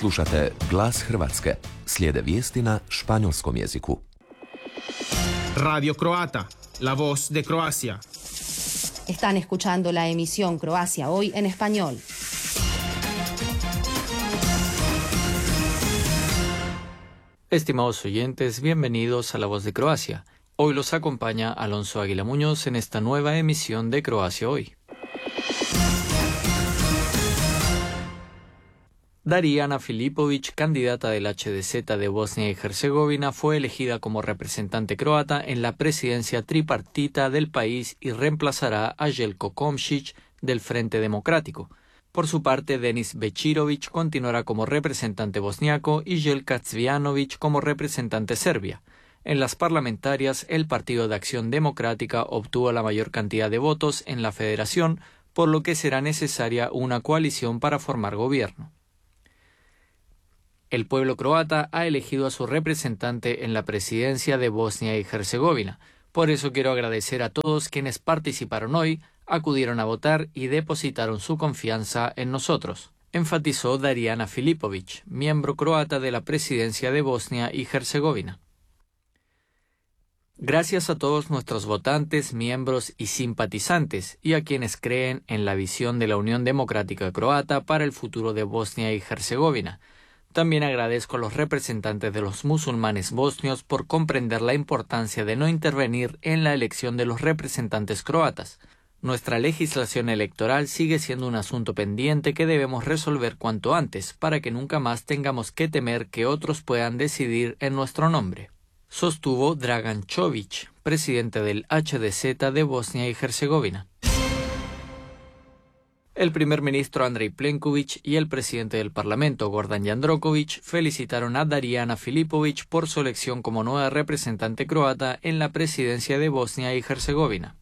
Slušate Glas Hrvatske. Slijede vijesti na španjolskom jeziku. Radio Croata, la voz de Croacia. Están escuchando la emisión Croacia Hoy en español. Estimados oyentes, bienvenidos a La Voz de Croacia. Hoy los acompaña Alonso Águila Muñoz en esta nueva emisión de Croacia Hoy. Darijana Filipović, candidata del HDZ de Bosnia y Herzegovina, fue elegida como representante croata en la presidencia tripartita del país y reemplazará a Jelko Komšić del Frente Democrático. Por su parte, Denis Bećirović continuará como representante bosniaco y Jelka Cvijanović como representante serbia. En las parlamentarias, el Partido de Acción Democrática obtuvo la mayor cantidad de votos en la federación, por lo que será necesaria una coalición para formar gobierno. El pueblo croata ha elegido a su representante en la presidencia de Bosnia y Herzegovina. Por eso quiero agradecer a todos quienes participaron hoy, acudieron a votar y depositaron su confianza en nosotros, enfatizó Darijana Filipović, miembro croata de la presidencia de Bosnia y Herzegovina. Gracias a todos nuestros votantes, miembros y simpatizantes, y a quienes creen en la visión de la Unión Democrática Croata para el futuro de Bosnia y Herzegovina. También agradezco a los representantes de los musulmanes bosnios por comprender la importancia de no intervenir en la elección de los representantes croatas. Nuestra legislación electoral sigue siendo un asunto pendiente que debemos resolver cuanto antes para que nunca más tengamos que temer que otros puedan decidir en nuestro nombre, sostuvo Dragan Čović, presidente del HDZ de Bosnia y Herzegovina. El primer ministro Andrej Plenković y el presidente del Parlamento, Gordan Jandroković, felicitaron a Darijana Filipović por su elección como nueva representante croata en la presidencia de Bosnia y Herzegovina.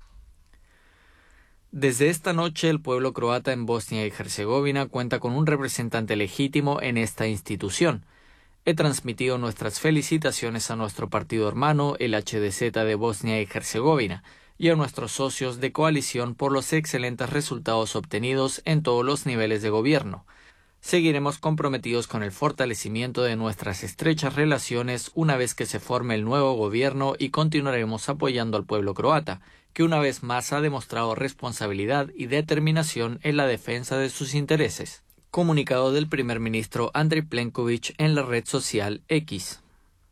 Desde esta noche, el pueblo croata en Bosnia y Herzegovina cuenta con un representante legítimo en esta institución. He transmitido nuestras felicitaciones a nuestro partido hermano, el HDZ de Bosnia y Herzegovina, y a nuestros socios de coalición por los excelentes resultados obtenidos en todos los niveles de gobierno. Seguiremos comprometidos con el fortalecimiento de nuestras estrechas relaciones una vez que se forme el nuevo gobierno y continuaremos apoyando al pueblo croata, que una vez más ha demostrado responsabilidad y determinación en la defensa de sus intereses. Comunicado del primer ministro Andrej Plenković en la red social X.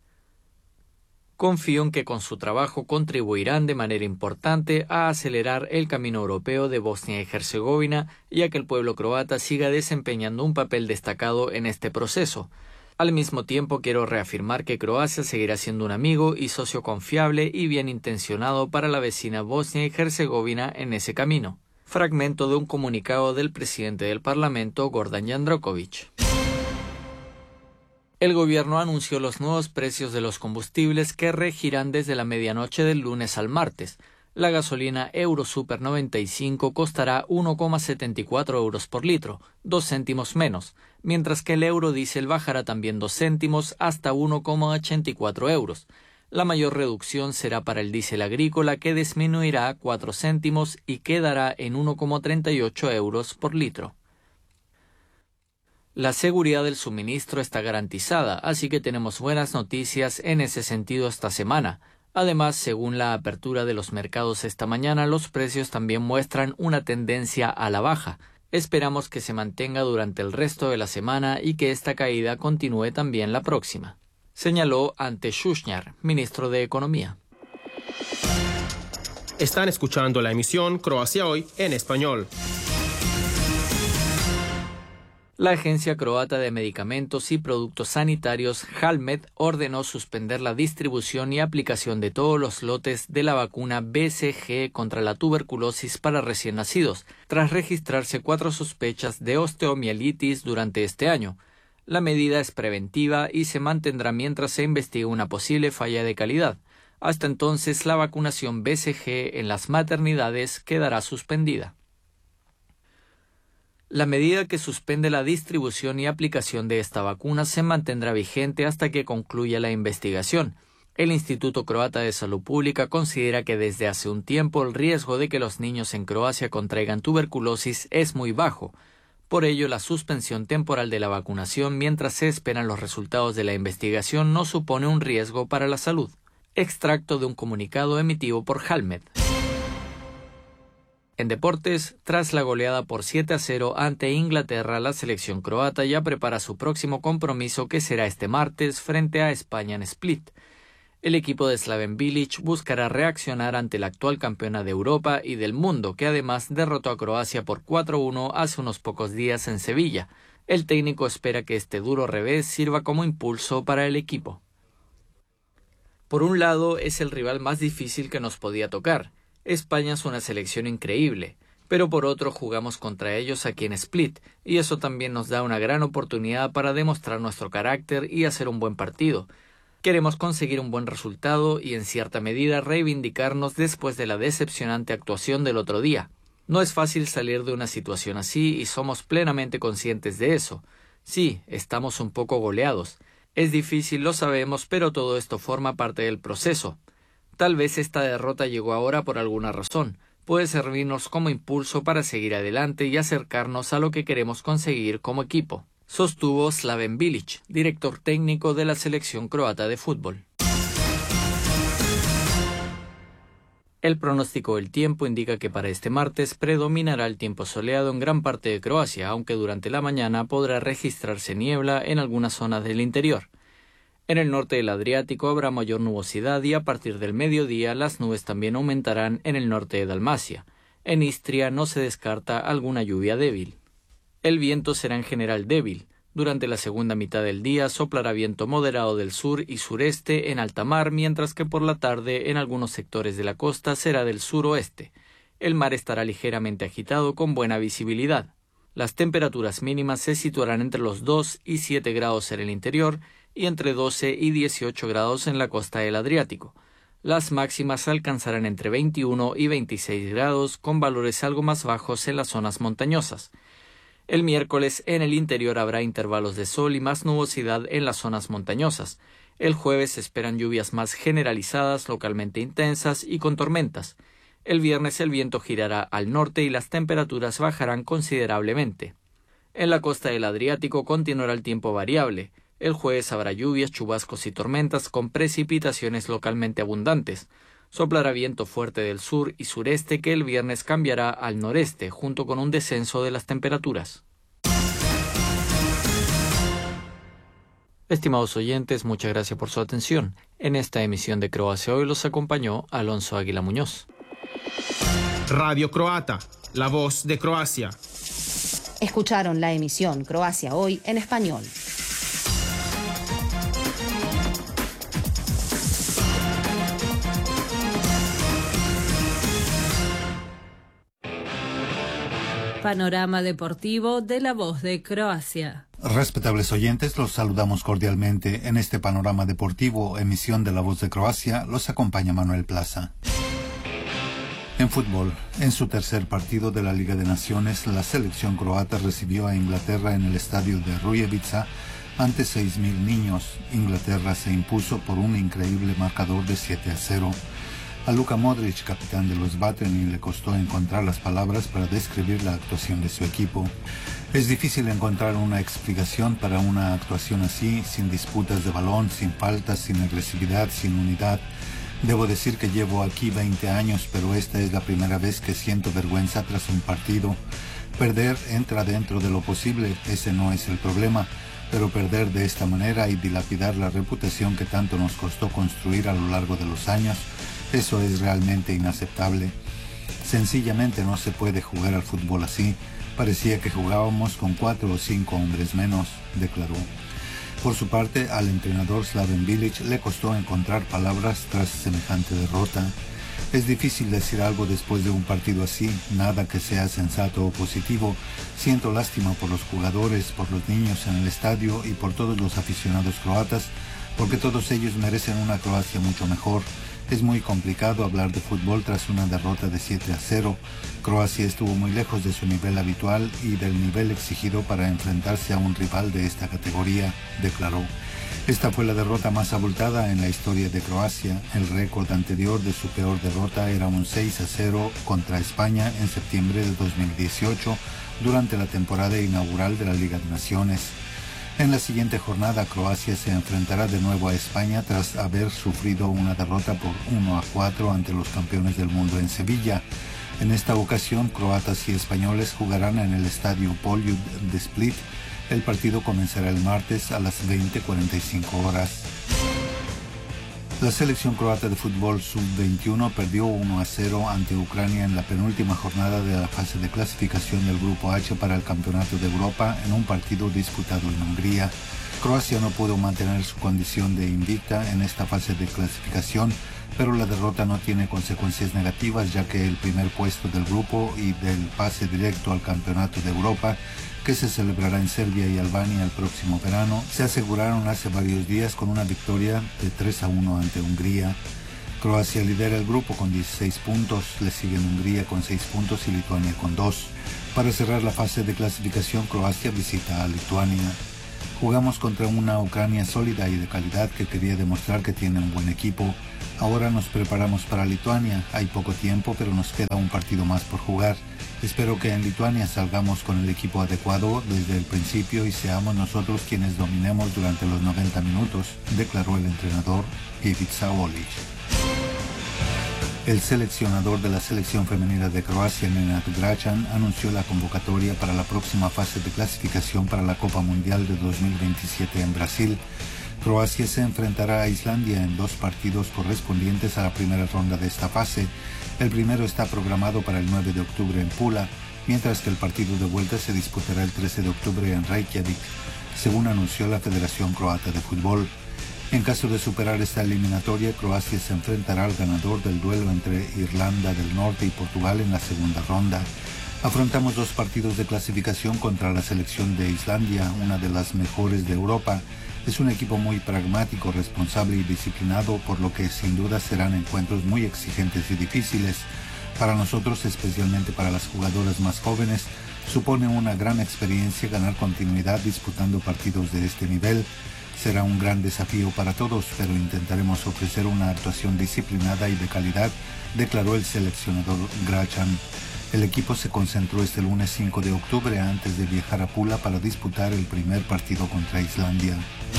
Confío en que con su trabajo contribuirán de manera importante a acelerar el camino europeo de Bosnia y Herzegovina y a que el pueblo croata siga desempeñando un papel destacado en este proceso. Al mismo tiempo, quiero reafirmar que Croacia seguirá siendo un amigo y socio confiable y bien intencionado para la vecina Bosnia y Herzegovina en ese camino. Fragmento de un comunicado del presidente del Parlamento, Gordan Jandroković. El gobierno anunció los nuevos precios de los combustibles que regirán desde la medianoche del lunes al martes. La gasolina Eurosuper 95 costará 1,74 euros por litro, 2 céntimos menos, mientras que el Eurodiesel bajará también 2 céntimos hasta 1,84 euros. La mayor reducción será para el diésel agrícola, que disminuirá 4 céntimos y quedará en 1,38 euros por litro. La seguridad del suministro está garantizada, así que tenemos buenas noticias en ese sentido esta semana. Además, según la apertura de los mercados esta mañana, los precios también muestran una tendencia a la baja. Esperamos que se mantenga durante el resto de la semana y que esta caída continúe también la próxima, señaló Ante Šušnjar, ministro de Economía. Están escuchando la emisión Croacia Hoy en español. La Agencia Croata de Medicamentos y Productos Sanitarios, HALMED, ordenó suspender la distribución y aplicación de todos los lotes de la vacuna BCG contra la tuberculosis para recién nacidos, tras registrarse 4 sospechas de osteomielitis durante este año. La medida es preventiva y se mantendrá mientras se investiga una posible falla de calidad. Hasta entonces, la vacunación BCG en las maternidades quedará suspendida. La medida que suspende la distribución y aplicación de esta vacuna se mantendrá vigente hasta que concluya la investigación. El Instituto Croata de Salud Pública considera que desde hace un tiempo el riesgo de que los niños en Croacia contraigan tuberculosis es muy bajo. Por ello, la suspensión temporal de la vacunación mientras se esperan los resultados de la investigación no supone un riesgo para la salud. Extracto de un comunicado emitido por Halmed. En deportes, tras la goleada por 7-0 ante Inglaterra, la selección croata ya prepara su próximo compromiso que será este martes frente a España en Split. El equipo de Slaven Bilic buscará reaccionar ante la actual campeona de Europa y del mundo, que además derrotó a Croacia por 4-1 hace unos pocos días en Sevilla. El técnico espera que este duro revés sirva como impulso para el equipo. Por un lado, es el rival más difícil que nos podía tocar. España es una selección increíble, pero por otro jugamos contra ellos aquí en Split, y eso también nos da una gran oportunidad para demostrar nuestro carácter y hacer un buen partido. Queremos conseguir un buen resultado y en cierta medida reivindicarnos después de la decepcionante actuación del otro día. No es fácil salir de una situación así y somos plenamente conscientes de eso. Sí, estamos un poco goleados. Es difícil, lo sabemos, pero todo esto forma parte del proceso. Tal vez esta derrota llegó ahora por alguna razón. Puede servirnos como impulso para seguir adelante y acercarnos a lo que queremos conseguir como equipo, sostuvo Slaven Bilic, director técnico de la selección croata de fútbol. El pronóstico del tiempo indica que para este martes predominará el tiempo soleado en gran parte de Croacia, aunque durante la mañana podrá registrarse niebla en algunas zonas del interior. En el norte del Adriático habrá mayor nubosidad y a partir del mediodía las nubes también aumentarán en el norte de Dalmacia. En Istria no se descarta alguna lluvia débil. El viento será en general débil. Durante la segunda mitad del día soplará viento moderado del sur y sureste en alta mar, mientras que por la tarde en algunos sectores de la costa será del suroeste. El mar estará ligeramente agitado con buena visibilidad. Las temperaturas mínimas se situarán entre los 2 y 7 grados en el interior y entre 12 y 18 grados en la costa del Adriático. Las máximas alcanzarán entre 21 y 26 grados, con valores algo más bajos en las zonas montañosas. El miércoles en el interior habrá intervalos de sol y más nubosidad en las zonas montañosas. El jueves se esperan lluvias más generalizadas, localmente intensas y con tormentas. El viernes el viento girará al norte y las temperaturas bajarán considerablemente. En la costa del Adriático continuará el tiempo variable. El jueves habrá lluvias, chubascos y tormentas con precipitaciones localmente abundantes. Soplará viento fuerte del sur y sureste que el viernes cambiará al noreste, junto con un descenso de las temperaturas. Estimados oyentes, muchas gracias por su atención. En esta emisión de Croacia Hoy los acompañó Alonso Águila Muñoz. Radio Croata, la voz de Croacia. Escucharon la emisión Croacia Hoy en español. Panorama deportivo de La Voz de Croacia. Respetables oyentes, los saludamos cordialmente. En este panorama deportivo, emisión de La Voz de Croacia, los acompaña Manuel Plaza. En fútbol, en su tercer partido de la Liga de Naciones, la selección croata recibió a Inglaterra en el estadio de Rujevica ante 6.000 niños. Inglaterra se impuso por un increíble marcador de 7-0. A Luka Modric, capitán de los Vatreni, le costó encontrar las palabras para describir la actuación de su equipo. Es difícil encontrar una explicación para una actuación así, sin disputas de balón, sin faltas, sin agresividad, sin unidad. Debo decir que llevo aquí 20 años, pero esta es la primera vez que siento vergüenza tras un partido. Perder entra dentro de lo posible, ese no es el problema, pero perder de esta manera y dilapidar la reputación que tanto nos costó construir a lo largo de los años, eso es realmente inaceptable. Sencillamente no se puede jugar al fútbol así. Parecía que jugábamos con 4 o 5 hombres menos, declaró. Por su parte, al entrenador Slaven Bilic le costó encontrar palabras tras semejante derrota. Es difícil decir algo después de un partido así, nada que sea sensato o positivo. Siento lástima por los jugadores, por los niños en el estadio y por todos los aficionados croatas, porque todos ellos merecen una Croacia mucho mejor. Es muy complicado hablar de fútbol tras una derrota de 7-0. Croacia estuvo muy lejos de su nivel habitual y del nivel exigido para enfrentarse a un rival de esta categoría, declaró. Esta fue la derrota más abultada en la historia de Croacia. El récord anterior de su peor derrota era un 6-0 contra España en septiembre de 2018, durante la temporada inaugural de la Liga de Naciones. En la siguiente jornada, Croacia se enfrentará de nuevo a España tras haber sufrido una derrota por 1-4 ante los campeones del mundo en Sevilla. En esta ocasión, croatas y españoles jugarán en el estadio Poljud de Split. El partido comenzará el martes a las 20:45 horas. La selección croata de fútbol sub-21 perdió 1-0 ante Ucrania en la penúltima jornada de la fase de clasificación del Grupo H para el Campeonato de Europa en un partido disputado en Hungría. Croacia no pudo mantener su condición de invicta en esta fase de clasificación, pero la derrota no tiene consecuencias negativas, ya que el primer puesto del grupo y del pase directo al Campeonato de Europa, que se celebrará en Serbia y Albania el próximo verano, se aseguraron hace varios días con una victoria de 3-1 ante Hungría. Croacia lidera el grupo con 16 puntos, le siguen Hungría con 6 puntos y Lituania con 2. Para cerrar la fase de clasificación, Croacia visita a Lituania. Jugamos contra una Ucrania sólida y de calidad que quería demostrar que tiene un buen equipo. Ahora nos preparamos para Lituania. Hay poco tiempo, pero nos queda un partido más por jugar. Espero que en Lituania salgamos con el equipo adecuado desde el principio y seamos nosotros quienes dominemos durante los 90 minutos, declaró el entrenador Ivica Olic. El seleccionador de la selección femenina de Croacia, Nenad Gračan, anunció la convocatoria para la próxima fase de clasificación para la Copa Mundial de 2027 en Brasil. Croacia se enfrentará a Islandia en 2 partidos correspondientes a la primera ronda de esta fase. El primero está programado para el 9 de octubre en Pula, mientras que el partido de vuelta se disputará el 13 de octubre en Reykjavik, según anunció la Federación Croata de Fútbol. En caso de superar esta eliminatoria, Croacia se enfrentará al ganador del duelo entre Irlanda del Norte y Portugal en la segunda ronda. Afrontamos 2 partidos de clasificación contra la selección de Islandia, una de las mejores de Europa. Es un equipo muy pragmático, responsable y disciplinado, por lo que sin duda serán encuentros muy exigentes y difíciles. Para nosotros, especialmente para las jugadoras más jóvenes, supone una gran experiencia ganar continuidad disputando partidos de este nivel. Será un gran desafío para todos, pero intentaremos ofrecer una actuación disciplinada y de calidad, declaró el seleccionador Gračan. El equipo se concentró este lunes 5 de octubre antes de viajar a Pula para disputar el primer partido contra Islandia.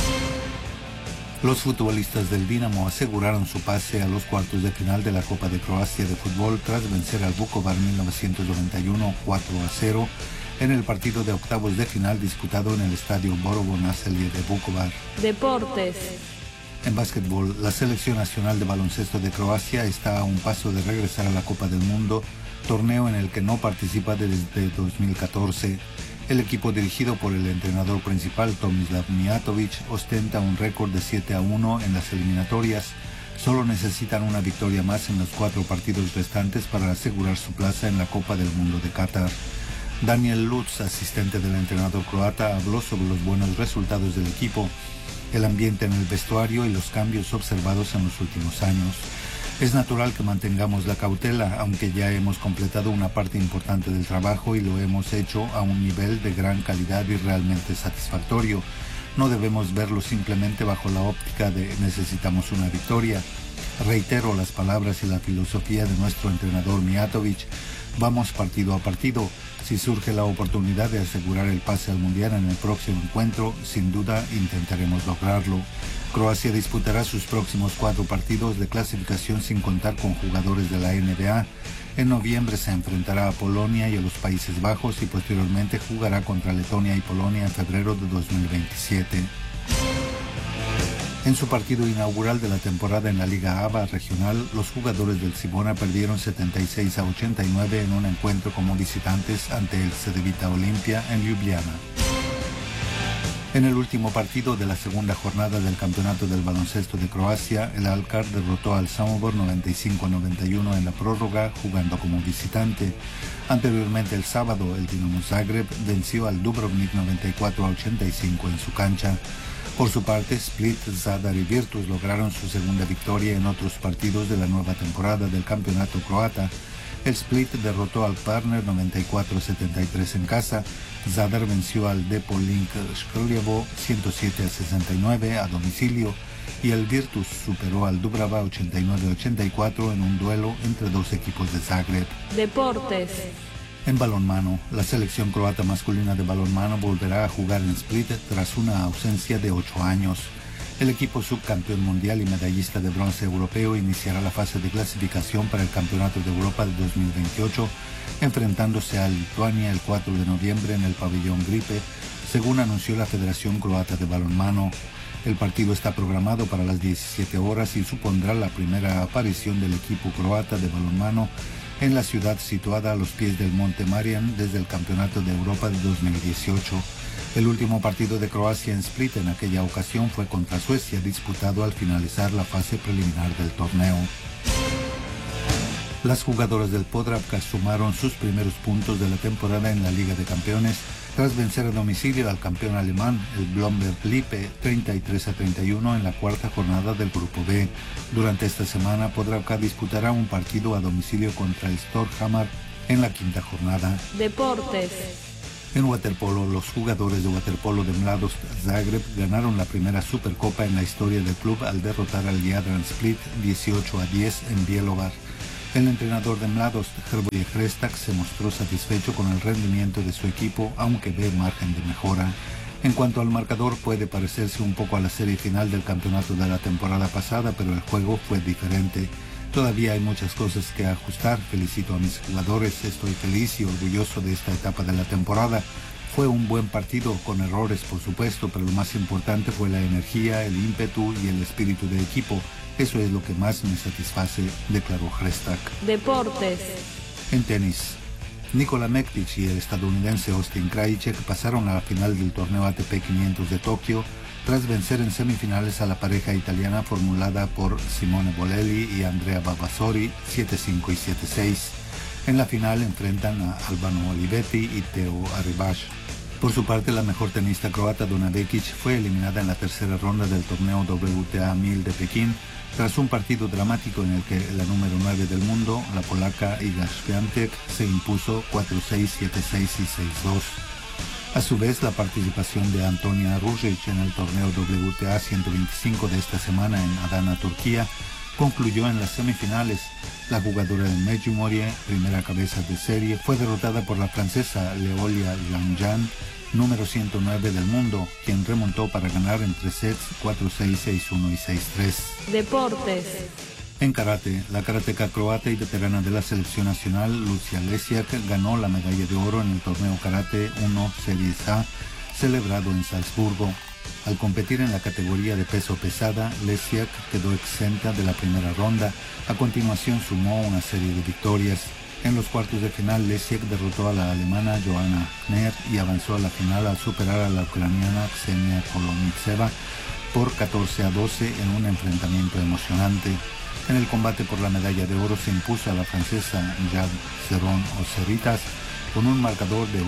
Los futbolistas del Dinamo aseguraron su pase a los cuartos de final de la Copa de Croacia de fútbol tras vencer al Vukovar 1991 4-0 en el partido de octavos de final disputado en el estadio Borovo Naselje de Vukovar. Deportes. En básquetbol, la Selección Nacional de Baloncesto de Croacia está a un paso de regresar a la Copa del Mundo, torneo en el que no participa desde 2014. El equipo dirigido por el entrenador principal Tomislav Mijatović ostenta un récord de 7-1 en las eliminatorias. Solo necesitan una victoria más en los 4 partidos restantes para asegurar su plaza en la Copa del Mundo de Qatar. Daniel Lutz, asistente del entrenador croata, habló sobre los buenos resultados del equipo, el ambiente en el vestuario y los cambios observados en los últimos años. Es natural que mantengamos la cautela, aunque ya hemos completado una parte importante del trabajo y lo hemos hecho a un nivel de gran calidad y realmente satisfactorio. No debemos verlo simplemente bajo la óptica de necesitamos una victoria. Reitero las palabras y la filosofía de nuestro entrenador Mijatović. Vamos partido a partido. Si surge la oportunidad de asegurar el pase al Mundial en el próximo encuentro, sin duda intentaremos lograrlo. Croacia disputará sus próximos 4 partidos de clasificación sin contar con jugadores de la NBA. En noviembre se enfrentará a Polonia y a los Países Bajos y posteriormente jugará contra Letonia y Polonia en febrero de 2027. En su partido inaugural de la temporada en la Liga ABA regional, los jugadores del Cibona perdieron 76-89 en un encuentro como visitantes ante el Cedevita Olimpia en Ljubljana. En el último partido de la segunda jornada del Campeonato del Baloncesto de Croacia, el Alkar derrotó al Samobor 95-91 en la prórroga, jugando como visitante. Anteriormente, el sábado, el Dinamo Zagreb venció al Dubrovnik 94-85 en su cancha. Por su parte, Split, Zadar y Virtus lograron su segunda victoria en otros partidos de la nueva temporada del campeonato croata. El Split derrotó al Partner 94-73 en casa. Zadar venció al Depoliink Škrljevo 107-69 a domicilio y el Virtus superó al Dubrava 89-84 en un duelo entre dos equipos de Zagreb. Deportes. En balonmano, la selección croata masculina de balonmano volverá a jugar en Split tras una ausencia de 8 años. El equipo subcampeón mundial y medallista de bronce europeo iniciará la fase de clasificación para el Campeonato de Europa de 2028, enfrentándose a Lituania el 4 de noviembre en el pabellón Gripe, según anunció la Federación Croata de Balonmano. El partido está programado para las 17 horas y supondrá la primera aparición del equipo croata de balonmano en la ciudad situada a los pies del Monte Marian desde el Campeonato de Europa de 2018. El último partido de Croacia en Split en aquella ocasión fue contra Suecia, disputado al finalizar la fase preliminar del torneo. Las jugadoras del Podravka sumaron sus primeros puntos de la temporada en la Liga de Campeones tras vencer a domicilio al campeón alemán, el Blomberg Lippe, 33-31 en la cuarta jornada del Grupo B. Durante esta semana, Podravka disputará un partido a domicilio contra el Storhamar en la quinta jornada. Deportes. En waterpolo, los jugadores de waterpolo de Mladost Zagreb ganaron la primera Supercopa en la historia del club al derrotar al Jadran Split 18-10 en Bjelovar. El entrenador de Mladost, Hrvoje Hrestak, se mostró satisfecho con el rendimiento de su equipo, aunque ve margen de mejora. En cuanto al marcador, puede parecerse un poco a la serie final del campeonato de la temporada pasada, pero el juego fue diferente. Todavía hay muchas cosas que ajustar. Felicito a mis jugadores, estoy feliz y orgulloso de esta etapa de la temporada. Fue un buen partido, con errores por supuesto, pero lo más importante fue la energía, el ímpetu y el espíritu de equipo. Eso es lo que más me satisface, declaró Hrestak. Deportes. En tenis, Nikola Mektic y el estadounidense Austin Krajicek pasaron a la final del torneo ATP 500 de Tokio tras vencer en semifinales a la pareja italiana formulada por Simone Bolelli y Andrea Vavasori 7-5 y 7-6. En la final enfrentan a Albano Olivetti y Teo Arribas. Por su parte, la mejor tenista croata Dona Vekic fue eliminada en la tercera ronda del torneo WTA 1000 de Pekín tras un partido dramático en el que la número 9 del mundo, la polaca Iga Świątek, se impuso 4-6, 7-6 y 6-2. A su vez, la participación de Antonia Ružić en el torneo WTA 125 de esta semana en Adana, Turquía, concluyó en las semifinales. La jugadora de Medjugorje, primera cabeza de serie, fue derrotada por la francesa Leolia Jean-Jean, número 109 del mundo, quien remontó para ganar en 3 sets 4-6, 6-1 y 6-3. Deportes. En karate, la karateca croata y veterana de la selección nacional, Lucia Lesiak, ganó la medalla de oro en el torneo Karate 1 Series A, celebrado en Salzburgo. Al competir en la categoría de peso pesada, Lesiak quedó exenta de la primera ronda. A continuación sumó una serie de victorias. En los cuartos de final, Lesiak derrotó a la alemana Johanna Kner y avanzó a la final al superar a la ucraniana Ksenia Kolonitseva por 14-12 en un enfrentamiento emocionante. En el combate por la medalla de oro se impuso a la francesa Jade Cerrón-Oceritas con un marcador de 8-6.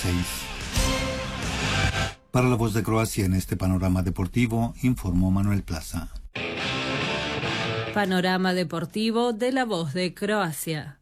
Para La Voz de Croacia en este panorama deportivo, informó Manuel Plaza. Panorama deportivo de La Voz de Croacia.